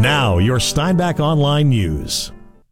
Now, your Steinbach Online News.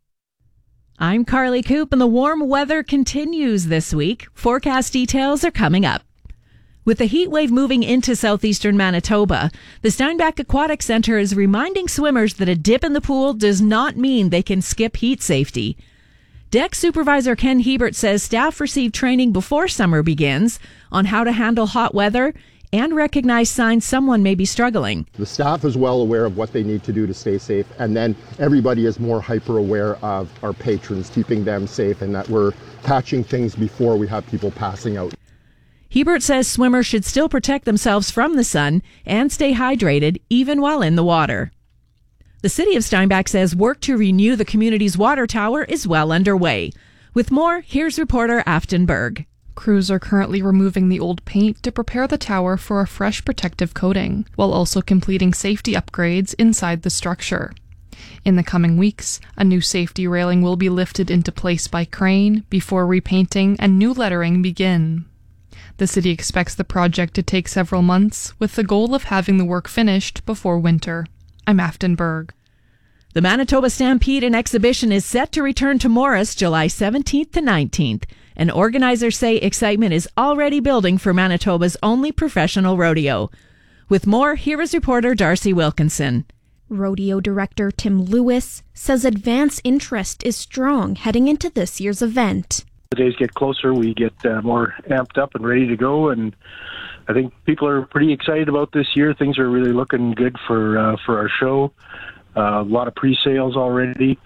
I'm Carly Coop, and the warm weather continues this week. Forecast details are coming up. With the heat wave moving into southeastern Manitoba, the Steinbach Aquatic Centre is reminding swimmers that a dip in the pool does not mean they can skip heat safety. Deck Supervisor Ken Hebert says staff receive training before summer begins on how to handle hot weather and recognize signs someone may be struggling. The staff is well aware of what they need to do to stay safe, and then everybody is more hyper aware of our patrons, keeping them safe, and that we're catching things before we have people passing out. Hebert says swimmers should still protect themselves from the sun and stay hydrated even while in the water. The city of Steinbach says work to renew the community's water tower is well underway. With more, here's reporter Afton Berg. Crews are currently removing the old paint to prepare the tower for a fresh protective coating, while also completing safety upgrades inside the structure. In the coming weeks, a new safety railing will be lifted into place by crane before repainting and new lettering begin. The city expects the project to take several months, with the goal of having the work finished before winter. I'm Afton Berg. The Manitoba Stampede and Exhibition is set to return to Morris July 17th to 19th. And organizers say excitement is already building for Manitoba's only professional rodeo. With more, here is reporter Darcy Wilkinson. Rodeo director Tim Lewis says advance interest is strong heading into this year's event. The days get closer, we get more amped up and ready to go, and I think people are pretty excited about this year. Things are really looking good for our show. A lot of pre-sales already,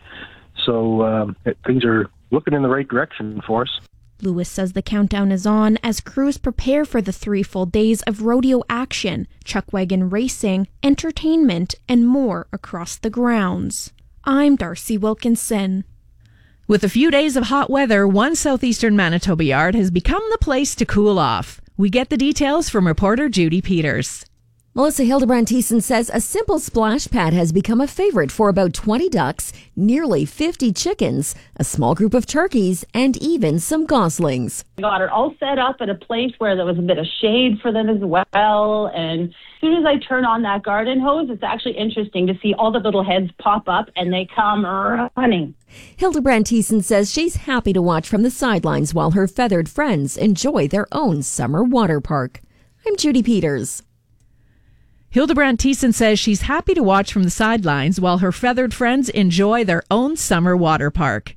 so things are looking in the right direction for us. Lewis says the countdown is on as crews prepare for the 3 full days of rodeo action, chuckwagon racing, entertainment, and more across the grounds. I'm Darcy Wilkinson. With a few days of hot weather, one southeastern Manitoba yard has become the place to cool off. We get the details from reporter Judy Peters. Melissa Hildebrand-Thiessen says a simple splash pad has become a favorite for about 20 ducks, nearly 50 chickens, a small group of turkeys, and even some goslings. I got it all set up at a place where there was a bit of shade for them as well. And as soon as I turn on that garden hose, it's actually interesting to see all the little heads pop up and they come running. Hildebrand-Thiessen says she's happy to watch from the sidelines while her feathered friends enjoy their own summer water park. I'm Judy Peters. Hildebrand-Thiessen says she's happy to watch from the sidelines while her feathered friends enjoy their own summer water park.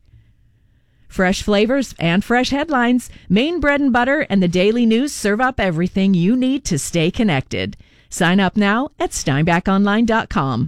Fresh flavors and fresh headlines, Maine Bread and Butter and the Daily News serve up everything you need to stay connected. Sign up now at steinbachonline.com.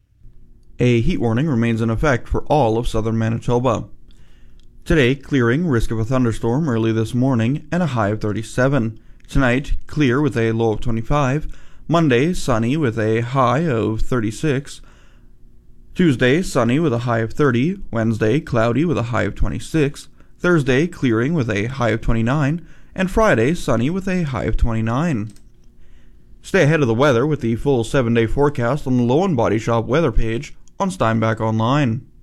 A heat warning remains in effect for all of southern Manitoba. Today, clearing, risk of a thunderstorm early this morning, and a high of 37. Tonight, clear with a low of 25. Monday, sunny with a high of 36. Tuesday, sunny with a high of 30. Wednesday, cloudy with a high of 26. Thursday, clearing with a high of 29. And Friday, sunny with a high of 29. Stay ahead of the weather with the full 7-day forecast on the Low and Body Shop weather page on Steinbach Online.